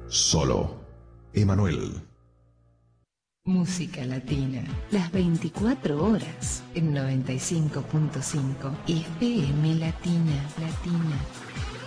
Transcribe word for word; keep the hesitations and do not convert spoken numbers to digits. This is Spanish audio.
Solo Emanuel. Música latina, las veinticuatro horas en noventa y cinco punto cinco F M Latina, Latina.